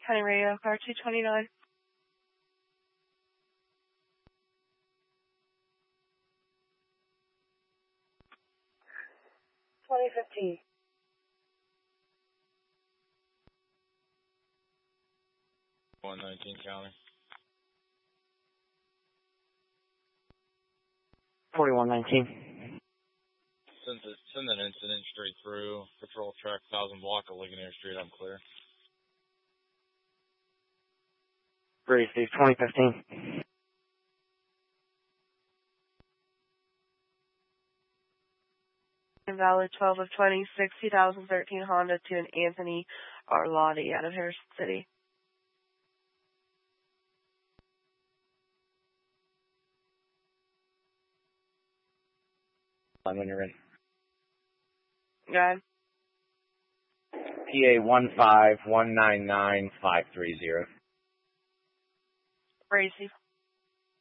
County Radio, car 229. $20.15. 119 County. 4119. Send that incident straight through. Patrol track 1000 block of Ligonier Street. I'm clear. Received 2015. Invalid 12 of 26, 2013 Honda to an Anthony Arlotti out of Harrison City. When you're ready. Go ahead. PA 15199-530. Receive.